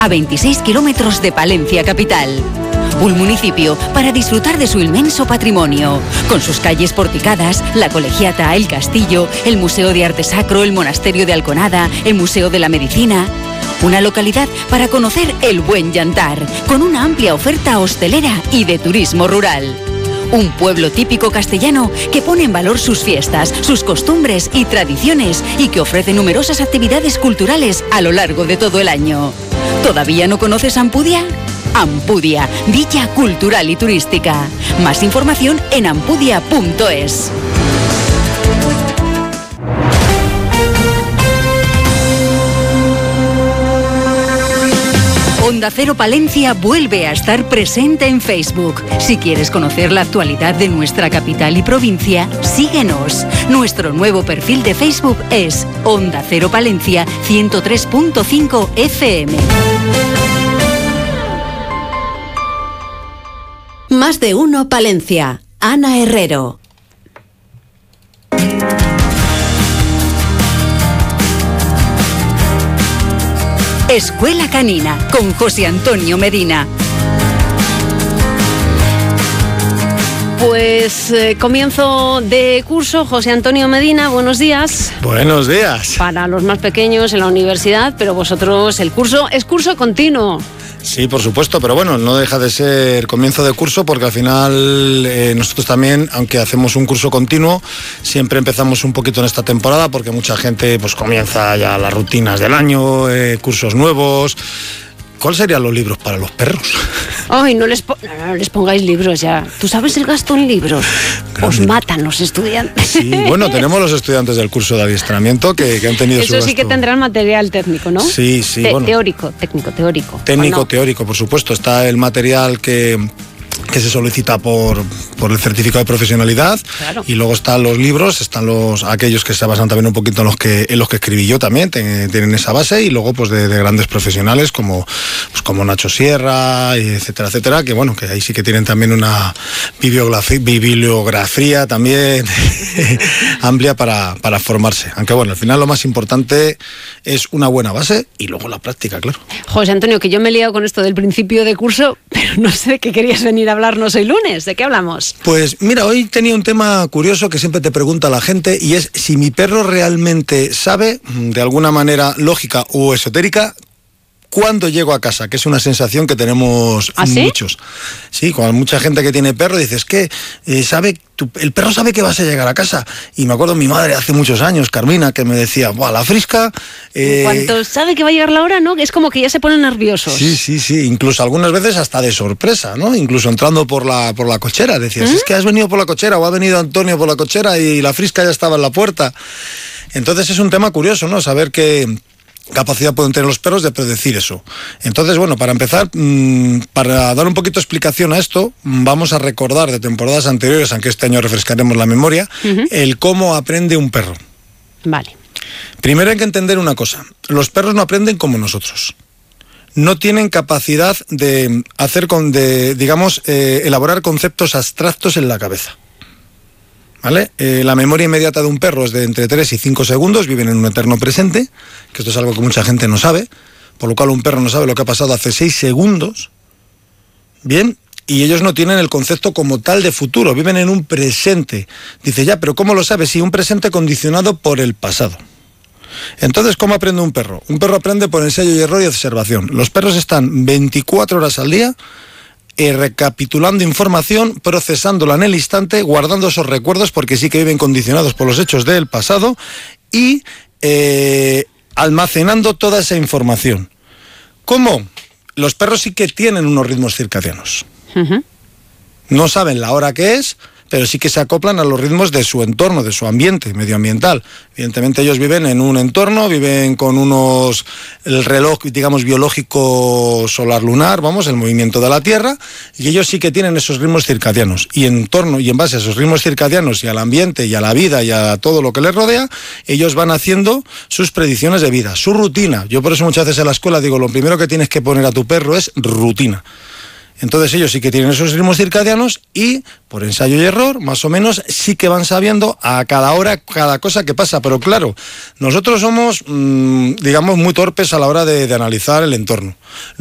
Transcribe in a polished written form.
a 26 kilómetros de Palencia capital. Un municipio para disfrutar de su inmenso patrimonio, con sus calles porticadas, la Colegiata, el Castillo, el Museo de Arte Sacro, el Monasterio de Alconada, el Museo de la Medicina. Una localidad para conocer el buen llantar, con una amplia oferta hostelera y de turismo rural. Un pueblo típico castellano que pone en valor sus fiestas, sus costumbres y tradiciones y que ofrece numerosas actividades culturales a lo largo de todo el año. ¿Todavía no conoces Ampudia? Ampudia, Villa Cultural y Turística. Más información en ampudia.es. Onda Cero Palencia vuelve a estar presente en Facebook. Si quieres conocer la actualidad de nuestra capital y provincia, síguenos. Nuestro nuevo perfil de Facebook es Onda Cero Palencia 103.5 FM. Más de uno Palencia. Ana Herrero. Escuela Canina, con José Antonio Medina. Pues comienzo de curso, José Antonio Medina, buenos días. Buenos días. Para los más pequeños en la universidad, pero vosotros el curso es curso continuo. Sí, por supuesto, pero bueno, no deja de ser comienzo de curso porque al final nosotros también, aunque hacemos un curso continuo, siempre empezamos un poquito en esta temporada porque mucha gente pues comienza ya las rutinas del año, cursos nuevos. ¿Cuáles serían los libros para los perros? Ay, no les pongáis libros ya. ¿Tú sabes el gasto en libros? Os matan los estudiantes. Sí, bueno, tenemos los estudiantes del curso de adiestramiento que han tenido su gasto. Eso sí que tendrán material técnico, ¿no? Sí, bueno. Teórico, técnico. Técnico, teórico, por supuesto. Está el material que se solicita por el certificado de profesionalidad, claro. Y luego están los libros, están aquellos que se basan también un poquito en los que escribí yo también, tienen esa base, y luego pues de grandes profesionales como Nacho Sierra, etcétera, que bueno, que ahí sí que tienen también una bibliografía también amplia para formarse. Aunque bueno, al final lo más importante es una buena base y luego la práctica, claro. José Antonio, que yo me he liado con esto del principio de curso, pero no sé de qué querías venir a hablarnos hoy lunes. ¿De qué hablamos? Pues mira, hoy tenía un tema curioso que siempre te pregunta la gente, y es si mi perro realmente sabe, de alguna manera lógica o esotérica, cuando llego a casa, que es una sensación que tenemos muchos. Sí, con mucha gente que tiene perro, dices que el perro sabe que vas a llegar a casa. Y me acuerdo mi madre hace muchos años, Carmina, que me decía, ¡buah, la frisca! Cuando sabe que va a llegar la hora, ¿no? Es como que ya se ponen nerviosos. Sí, incluso algunas veces hasta de sorpresa, ¿no? Incluso entrando por la cochera, decías, es que has venido por la cochera, o ha venido Antonio por la cochera y la frisca ya estaba en la puerta. Entonces es un tema curioso, ¿no? Saber qué capacidad pueden tener los perros de predecir eso. Entonces, bueno, para empezar, para dar un poquito de explicación a esto, vamos a recordar de temporadas anteriores, aunque este año refrescaremos la memoria, el cómo aprende un perro. Vale. Primero hay que entender una cosa, los perros no aprenden como nosotros. No tienen capacidad de elaborar conceptos abstractos en la cabeza. ¿Vale? La memoria inmediata de un perro es de entre 3 y 5 segundos, viven en un eterno presente, que esto es algo que mucha gente no sabe, por lo cual un perro no sabe lo que ha pasado hace 6 segundos, bien, y ellos no tienen el concepto como tal de futuro, viven en un presente. Dice, ya, pero ¿cómo lo sabes? Sí, un presente condicionado por el pasado. Entonces, ¿cómo aprende un perro? Un perro aprende por ensayo y error y observación. Los perros están 24 horas al día recapitulando información, procesándola en el instante, guardando esos recuerdos, porque sí que viven condicionados por los hechos del pasado, y almacenando toda esa información. ¿Cómo? Los perros sí que tienen unos ritmos circadianos. No saben la hora que es, pero sí que se acoplan a los ritmos de su entorno, de su ambiente medioambiental. Evidentemente ellos viven en un entorno, viven con el reloj, digamos, biológico solar-lunar, el movimiento de la Tierra, y ellos sí que tienen esos ritmos circadianos. Y en base a esos ritmos circadianos y al ambiente y a la vida y a todo lo que les rodea, ellos van haciendo sus predicciones de vida, su rutina. Yo por eso muchas veces en la escuela digo, lo primero que tienes que poner a tu perro es rutina. Entonces ellos sí que tienen esos ritmos circadianos y por ensayo y error, más o menos, sí que van sabiendo a cada hora cada cosa que pasa. Pero claro, nosotros somos, digamos, muy torpes a la hora de analizar el entorno.